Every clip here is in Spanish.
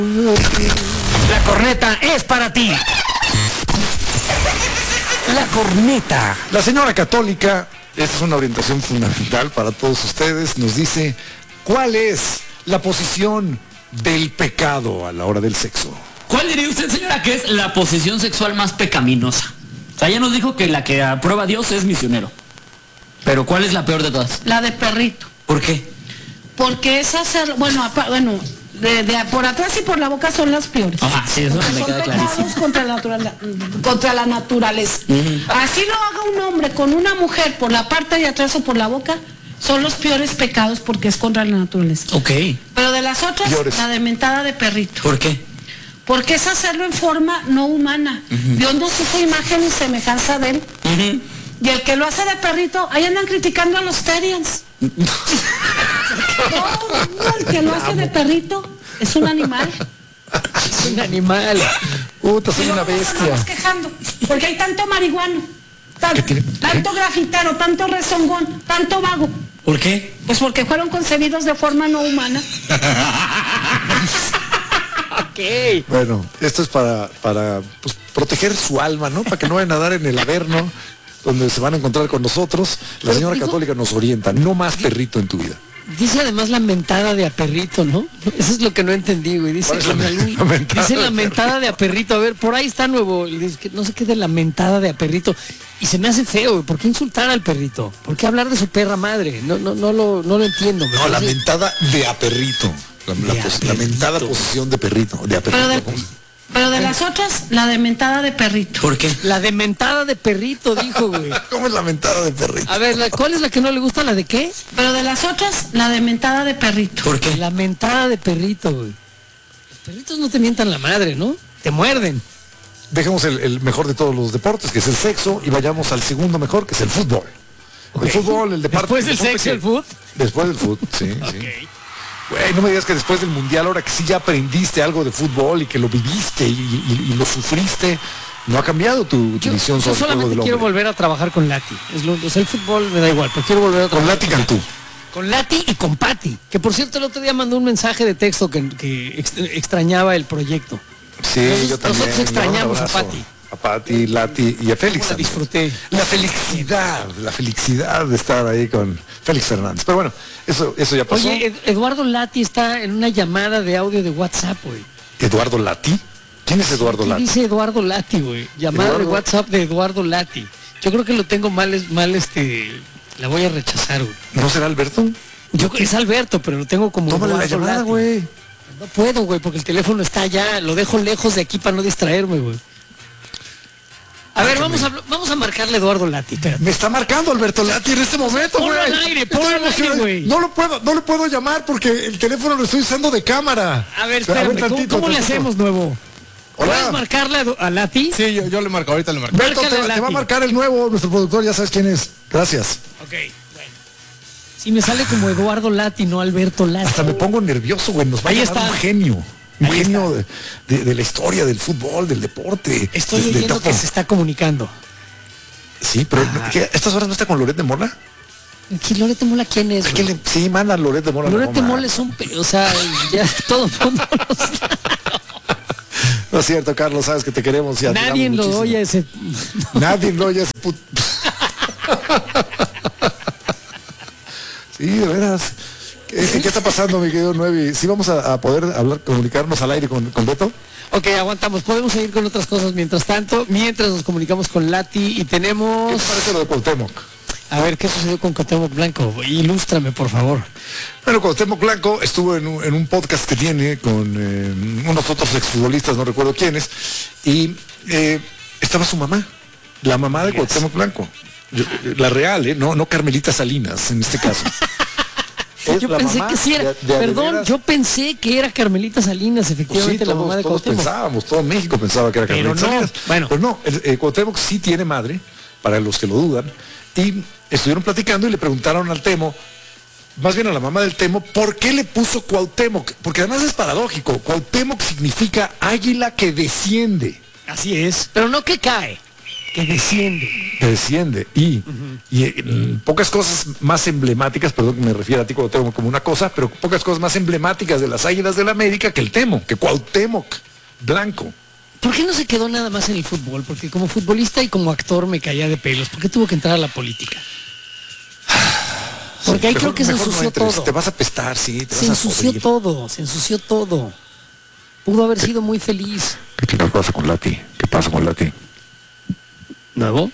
La corneta es para ti. La corneta. La señora católica, esta es una orientación fundamental para todos ustedes, nos dice cuál es la posición del pecado a la hora del sexo. ¿Cuál diría usted, señora, que es la posición sexual más pecaminosa? O sea, ya nos dijo que la que aprueba a Dios es misionero. Pero ¿cuál es la peor de todas? La de perrito. ¿Por qué? Porque es hacer, por atrás y por la boca son las peores. Ah, sí, eso Porque me son queda pecados clarísimo. contra la naturaleza. Así lo haga un hombre con una mujer por la parte de atrás o por la boca, son los peores pecados porque es contra la naturaleza. Ok. Pero de las otras, Peores. la de mentada de perrito. ¿Por qué? Porque es hacerlo en forma no humana. Dios nos hizo imagen y semejanza de él. Y el que lo hace de perrito, ahí andan criticando a los Terians. No, el que lo hace de perrito es un animal. Es un animal. Puta, soy Y una luego nos bestia. andamos quejando, porque hay tanto marihuano, tanto grafitero, tanto rezongón, tanto vago. ¿Por qué? Pues porque fueron concebidos de forma no humana. Ok. Bueno, esto es para pues, proteger su alma, ¿no? Para que no vayan a dar en el averno, donde se van a encontrar con nosotros. La señora católica nos orienta, no más perrito en tu vida. Dice además la mentada de a perrito, ¿no? Eso es lo que no entendí, güey. Dice, ¿Cuál es la mentada dice de la mentada de a perrito. A ver, por ahí está nuevo. Dice que no sé qué de la mentada de a perrito. Y se me hace feo, güey. ¿Por qué insultar al perrito? ¿Por qué hablar de su perra madre? No lo entiendo. No, la mentada de a perrito. La mentada posición de perrito. De a perrito. Pero de las otras, la de mentada de perrito. ¿Por qué? La de mentada de perrito, dijo, güey. ¿Cómo es la mentada de perrito? A ver, ¿cuál es la que no le gusta? ¿La de qué? Pero de las otras, la de mentada de perrito. ¿Por qué? La mentada de perrito, güey. Los perritos no te mientan la madre, ¿no? Te muerden. Dejemos el mejor de todos los deportes, que es el sexo, y vayamos al segundo mejor, que es el fútbol. Ok. El fútbol, el deporte. ¿Después del sexo, el fútbol? Después del fútbol, sí, sí. Güey, no me digas que después del mundial, ahora que sí ya aprendiste algo de fútbol y que lo viviste y lo sufriste, no ha cambiado tu visión Yo sobre el juego solamente del quiero hombre. volver a trabajar con Lati. O sea, el fútbol me da igual, pero quiero volver a Con trabajar Lati Cantú. con Lati y con Pati. Que por cierto el otro día mandó un mensaje de texto que extrañaba el proyecto. Sí, yo también. Nosotros extrañamos Un a abrazo. Pati. A Pati, Lati y a Félix. La también. disfruté. La felicidad de estar ahí con Félix Fernández. Pero bueno, eso ya pasó. Oye, Eduardo Lati está en una llamada de audio de WhatsApp, güey. ¿Eduardo Lati? ¿Quién es Eduardo ¿Qué Lati? dice Eduardo Lati, güey? Llamada de Eduardo. WhatsApp de Eduardo Lati. Yo creo que lo tengo mal, la voy a rechazar, güey. ¿No será Alberto? Es Alberto, pero lo tengo como Tómale la Eduardo llamada, Lati. güey. No puedo, güey, porque el teléfono está allá. Lo dejo lejos de aquí para no distraerme, güey. A ver, vamos a marcarle a Eduardo Lati, espérate. Me está marcando Alberto Lati en este momento, güey. Ponlo al aire, ponlo Estoy al aire, emocionado. güey. No lo puedo llamar porque el teléfono lo estoy usando de cámara. A ver, O sea, espérame, tantito, ¿cómo le tantito. hacemos, nuevo? Hola. ¿Puedes marcarle a Lati? Sí, yo le marco, ahorita le marco. Beto, Márcale a te va a Lati. marcar el nuevo, nuestro productor, ya sabes quién es. Gracias. Ok, bueno. Si me sale como Eduardo Lati, no Alberto Lati. Hasta me pongo nervioso, güey. Nos va a Ahí llamar está. un genio. Un Ahí genio de la historia, del fútbol, del deporte. Estoy de oyendo todo. que se está comunicando. Sí, pero ¿qué? ¿A estas horas no está con Loret de Mola? ¿Quién Loret de Mola quién es? Es que güey? sí, manda a Loret de Mola. Loret de no, Mola es un... O sea, ya todo el mundo lo sabe. No es cierto, Carlos, sabes que te queremos. Y Nadie admiramos lo muchísimo. oye ese... Nadie lo oye ese Sí, de veras. ¿Qué está pasando, mi querido Nuevi? ¿Sí vamos a poder comunicarnos al aire con Beto? Ok, aguantamos. Podemos seguir con otras cosas mientras tanto, mientras nos comunicamos con Lati y ¿Qué tenemos... te parece lo de Cuauhtémoc? A ver, ¿qué sucedió con Cuauhtémoc Blanco? Ilústrame, por favor. Bueno, Cuauhtémoc Blanco estuvo en un podcast que tiene con unos otros exfutbolistas, no recuerdo quiénes, y estaba su mamá, la mamá de Cuauhtémoc Blanco. La real, no Carmelita Salinas, en este caso. Yo pensé que sí era... Perdón, yo pensé que era Carmelita Salinas, Pues sí, efectivamente, la mamá de todos Cuauhtémoc. pensábamos, todo México pensaba que era Pero Carmelita no, Salinas. bueno. Pero no, Cuauhtémoc sí tiene madre, para los que lo dudan, y estuvieron platicando y le preguntaron al Temo, más bien a la mamá del Temo, ¿por qué le puso Cuauhtémoc? Porque además es paradójico, Cuauhtémoc significa águila que desciende. Así es, pero no que cae. que desciende. Y pocas cosas más emblemáticas, perdón que me refiero a ti Cuauhtémoc como una cosa, pero pocas cosas más emblemáticas de las Águilas del la América que el Temo, que Cuauhtémoc Blanco. ¿Por qué no se quedó nada más en el fútbol? Porque como futbolista y como actor me caía de pelos. ¿Por qué tuvo que entrar a la política? Porque ahí creo que se ensució todo. Te vas a pestar, sí. Se ensució todo. Pudo haber sido muy feliz. ¿Qué pasa con Lati? ¿Qué pasa con Lati? ¿Nuevo?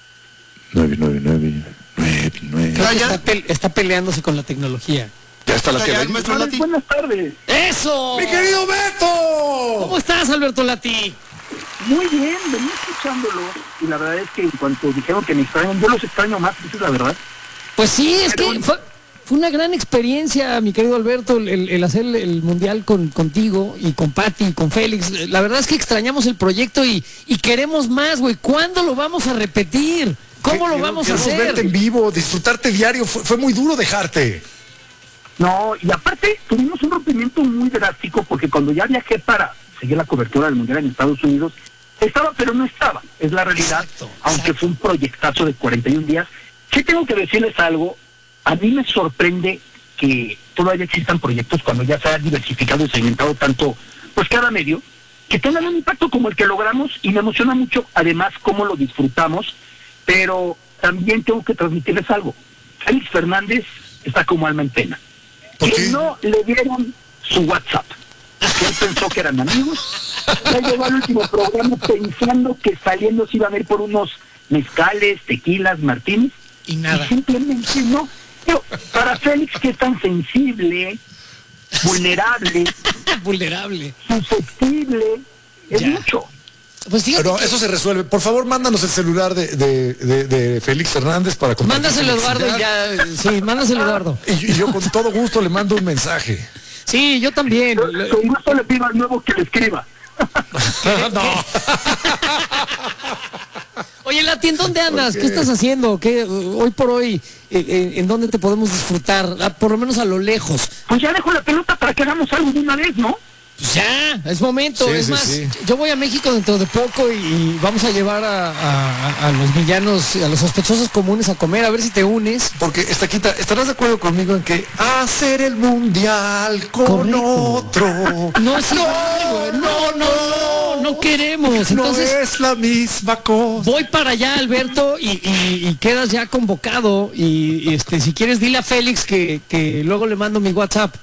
999. Creo que está peleándose con la tecnología. Ya está Lati. Buenas tardes. ¡Eso! ¡Mi querido Beto! ¿Cómo estás, Alberto Lati? Muy bien, venía escuchándolo y la verdad es que en cuanto dijeron que me extrañan, yo los extraño más, esa es la verdad. Pues sí, es que fue una gran experiencia, mi querido Alberto, el hacer el mundial contigo y con Pati y con Félix. La verdad es que extrañamos el proyecto y queremos más, güey. ¿Cuándo lo vamos a repetir? ¿Cómo lo vamos a hacer? Verte en vivo, disfrutarte diario. Fue muy duro dejarte. No, y aparte tuvimos un rompimiento muy drástico porque cuando ya viajé para seguir la cobertura del mundial en Estados Unidos, estaba pero no estaba, es la realidad. Aunque fue un proyectazo de 41 días. Sí tengo que decirles algo, a mí me sorprende que todavía existan proyectos cuando ya se ha diversificado y segmentado tanto, pues cada medio, que tengan un impacto como el que logramos y me emociona mucho, además, cómo lo disfrutamos, pero también tengo que transmitirles algo. Félix Fernández está como alma en pena. Que no le dieron su WhatsApp. Que él pensó que eran amigos. Ya llegó al último programa pensando que saliendo se iba a ver por unos mezcales, tequilas, martinis. Y nada. Y simplemente no. Pero para Félix, que es tan sensible, vulnerable, susceptible, es mucho. Pues fíjate pero eso se resuelve. Por favor, mándanos el celular de Félix Fernández para compartir. Mándaselo, Eduardo, y ya. Sí, mándaselo, Eduardo. Y yo con todo gusto le mando un mensaje. Sí, yo también. Con gusto le pido al nuevo que le escriba. No. Oye, Lati, ¿en dónde andas? ¿Qué estás haciendo? ¿Qué hoy por hoy en dónde te podemos disfrutar? Por lo menos a lo lejos. Pues ya dejo la pelota para que hagamos algo de una vez, ¿no? Pues ya, es momento. Sí, es sí, más, sí. yo voy a México dentro de poco y vamos a llevar a los villanos, a los sospechosos comunes a comer, a ver si te unes. Porque, Estaquita, ¿estarás de acuerdo conmigo en que hacer el mundial con Correcto. otro? No es igual, güey. No queremos. Entonces, no es la misma cosa. voy para allá, Alberto, y quedas ya convocado. Y si quieres, dile a Félix que luego le mando mi WhatsApp.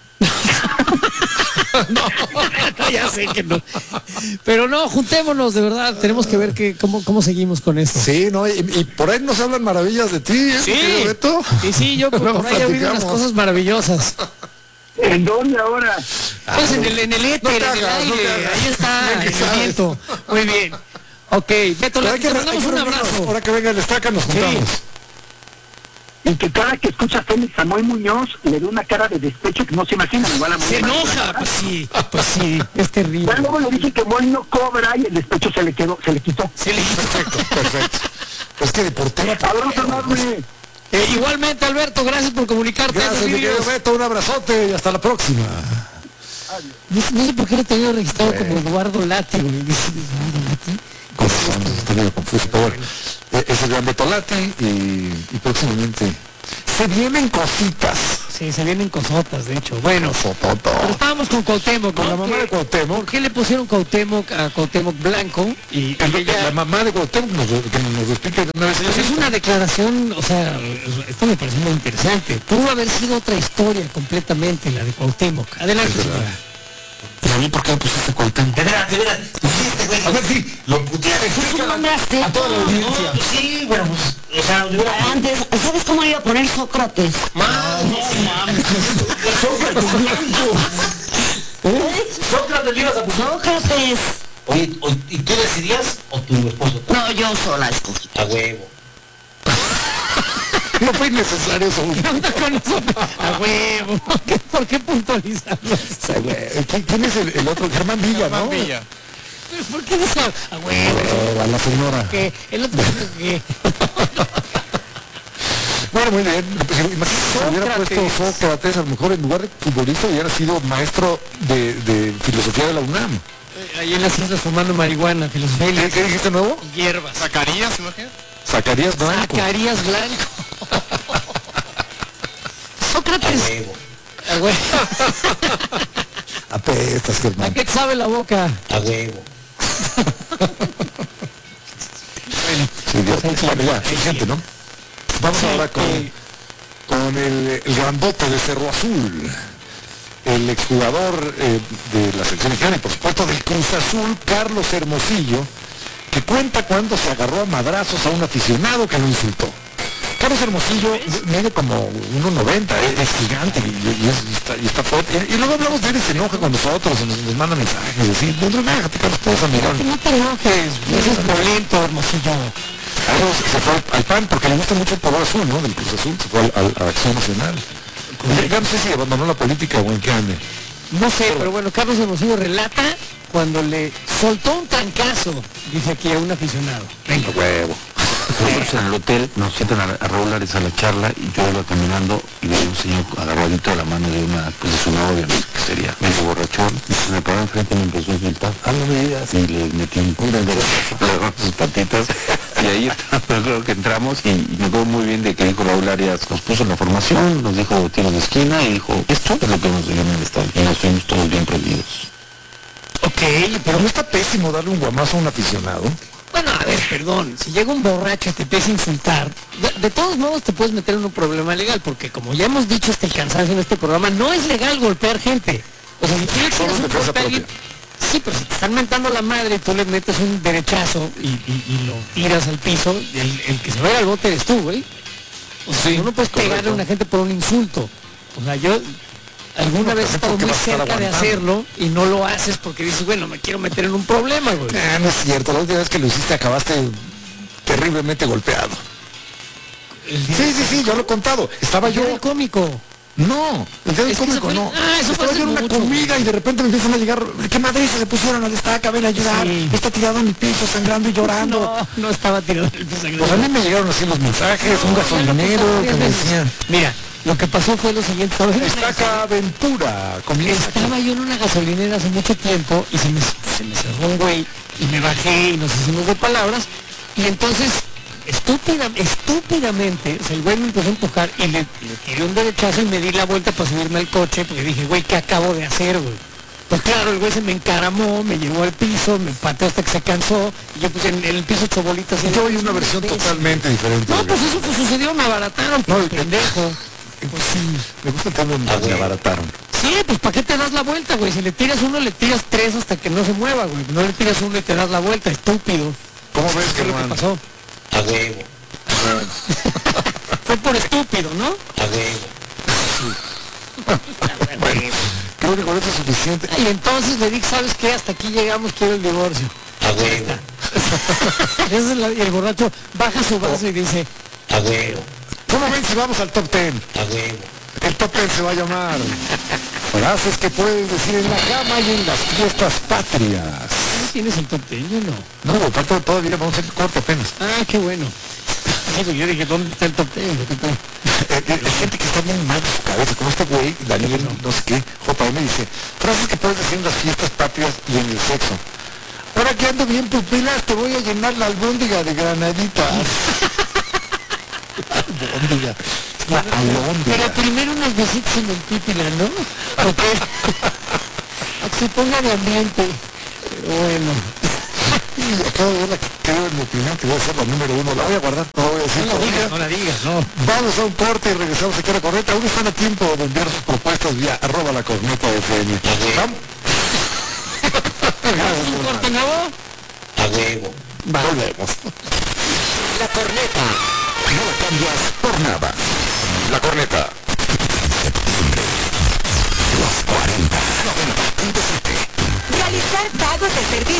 No, ya sé que no. Pero no, juntémonos, de verdad. Tenemos que ver cómo seguimos con esto. Sí, no, y por ahí nos hablan maravillas de ti, Sí, querido Beto. sí, yo por Luego ahí he oído unas platicamos. cosas maravillosas. ¿En dónde ahora? Pues en el éter, no te en el hagas, no te aire, hagas. ahí está, Bien que en el sabes. viento. Muy bien. Ok, Beto, Pero hay te que mandamos un reunirnos. abrazo. Ahora que venga el Estaca nos juntamos. Y que cada que escucha a Félix Samuel Muñoz le dé una cara de despecho que no se imagina. Igual a Se Moy. enoja, pues sí, es terrible. Ya luego le dije que Moy no cobra y el despecho se le quitó. Se le quitó. Perfecto. Pues que de portero. Abrazo enorme. Igualmente, Alberto, gracias por comunicarte. Gracias, mi querido Beto, un abrazote y hasta la próxima. No sé por qué lo tenía registrado como Eduardo Lati, güey. Dice, ¿Eduardo Lati? Estoy medio confuso, pero bueno. Es el gran Beto Lati y próximamente se vienen cositas. Sí, se vienen cosotas, de hecho. Bueno, pero estábamos con Cuauhtémoc, Con ¿no? la mamá de Cuauhtémoc. ¿Por qué le pusieron Cuauhtémoc a Cuauhtémoc Blanco? Y ella... La mamá de Cuauhtémoc que nos explique de una vez. Pues es una declaración, o sea, esto me parece muy interesante. Pudo haber sido otra historia completamente, la de Cuauhtémoc. Adelante, señora. Pero a mí, ¿por qué me pusiste Cuauhtémoc? De veras, pusiste, güey. A ver si lo puteaste. ¿Tú lo nombraste? A toda la audiencia. No, pues sí, bueno, pues, o sea, de veras. Antes, ¿sabes cómo le iba a poner Sócrates? No mames. Sócrates blanco. Sócrates le ibas a poner. Sócrates. Oye, ¿y tú decidías o tu esposo? No, yo sola escogí. A huevo. No fue innecesario eso. ¿Qué onda con eso? A huevo. ¿Por qué puntualizarlo? ¿Quién es el otro? Germán Villa, ¿no? ¿Pero por qué eso? A huevo. A la señora. Que el otro que... Bueno, muy bien. Pues, imagínate si hubiera puesto Sócrates, a lo mejor en lugar de futbolista hubiera sido maestro de filosofía de la UNAM. Ahí en las islas fumando marihuana, filosofía ¿Qué dijiste nuevo? y hierbas. ¿Zacarías, imagínate? Zacarías Blanco. Zacarías Blanco. Sócrates. A huevo, Ah, güey. Apestas, ¿A Germán. qué te sabe la boca? a huevo. Sí, Dios. Bueno, ya, gente, ¿no? Vamos ahora con el grandote de Cerro Azul, el exjugador de la selección mexicana y por supuesto del Cruz Azul, Carlos Hermosillo, que cuenta cuando se agarró a madrazos a un aficionado que lo insultó. Carlos Hermosillo mide como 1.90, es gigante y está fuerte. Y luego hablamos de él y se enoja con nosotros, nos manda mensajes, decir, no relájate, Carlos, todos amigos. No te enojes, ese es violento, Hermosillo. Carlos se fue al PAN porque le gusta mucho el color azul, ¿no? Del Cruz Azul, se fue a Acción Nacional. Ya no sé si abandonó la política o en qué ande. No sé, pero bueno, Carlos Hermosillo relata cuando le soltó un trancazo, dice aquí a un aficionado. Venga, huevo. Nosotros en el hotel nos sientan a Raúl Ares a la charla y yo iba caminando y veo un señor agarradito de la mano de una, pues de su novia, ¿no? Que sería medio borrachón, y se me paró enfrente y me empezó a insultar. No me digas. Y le metí un derechazo sus patitas y ahí creo que entramos y me acuerdo muy bien de que dijo Raúl Arias, nos puso en la formación, nos dijo tiros de esquina y dijo, esto es lo que nos dio en el estadio. Y nos fuimos todos bien prendidos. Ok, pero no está pésimo darle un guamazo a un aficionado. Bueno, a ver, perdón, si llega un borracho y te empieza a insultar, de todos modos te puedes meter en un problema legal, porque como ya hemos dicho hasta el cansancio en este programa, no es legal golpear gente. O sea, si tú le tiras Solo un defensa golpe a alguien, sí, pero si te están mentando la madre y tú le metes un derechazo y lo tiras al piso, el que se vaya al bote eres tú, güey. O sea, Sí, tú no puedes pegarle correcto. a una gente por un insulto. O sea, yo alguna vez he estado porque muy vas a estar cerca de aguantando. hacerlo y no lo haces porque dices, bueno, me quiero meter en un problema, güey. No es cierto, la última vez que lo hiciste acabaste terriblemente golpeado. Sí, yo lo he contado. Estaba yo... el cómico. No, el día del Es que cómico eso fue- no. eso fue Estaba hace yo en una mucho. comida y de repente me empiezan a llegar, ¿qué madre se pusieron a destaca? Ven a ayudar. Sí. Está tirado en mi piso, sangrando y llorando. No estaba tirado en el piso. Pues a mí me llegaron así los mensajes, un gasolinero que me decían, Mira, lo que pasó fue lo siguiente. estaba en una destaca Aventura, comienza aquí. Estaba yo en una gasolinera hace mucho tiempo y se me cerró un güey y me bajé y nos hicimos de palabras y entonces estúpidamente, o sea, el güey me empezó a empujar y le tiré un derechazo y me di la vuelta para subirme al coche porque dije, güey, ¿qué acabo de hacer, güey? Pues claro, el güey se me encaramó, me llevó al piso, me pateó hasta que se cansó y yo pues en el piso hecho bolitas. Yo oí una versión totalmente diferente. No, pues eso pues, sucedió, me abarataron, No, pendejo. Pues sí, me gusta el término, me abarataron. Sí, pues ¿para qué te das la vuelta, güey? Si le tiras uno, le tiras tres hasta que no se mueva, güey. No le tiras uno y te das la vuelta, estúpido. ¿Cómo ves, ¿Qué es lo que Germán? pasó? A huevo, Fue por estúpido, ¿no? a huevo. Bueno, creo que con eso es suficiente. Y entonces le dije, ¿sabes qué? Hasta aquí llegamos, quiero el divorcio. A huevo, Esa es y el borracho baja su brazo y dice, a huevo, ¿Cómo ven si vamos al top 10? a huevo. El top 10 se va a llamar frases que puedes decir en la cama y en las fiestas patrias. ¿no tienes el torteño o no? No, falta todavía, vamos a hacer corte apenas. Ah, qué bueno. Yo dije, ¿dónde está el torteño? ¿Qué tal? Hay gente que está bien mal de su cabeza, como este güey, Daniel, no sé qué, JM dice, frases que puedes decir en las fiestas patrias y en el sexo. Ahora que ando bien pupilas, te voy a llenar la albóndiga de granaditas. Albóndiga. La albóndiga. Pero primero unos besitos en el pípila, ¿no? Ok. A que se ponga de ambiente. Pero bueno. Acabo de ver la que creo en mi opinión que voy a ser la número 1. La voy a guardar, no la voy a decir todavía. No la digas, no. Vamos a un corte y regresamos aquí a la corneta. Aún están a tiempo de enviar sus propuestas vía @lacorneta_fm. ¿Vamos? ¿Un corte nuevo? A huevo. Volvemos. La corneta. No la cambias por nada. La corneta. Realizar pagos de servicios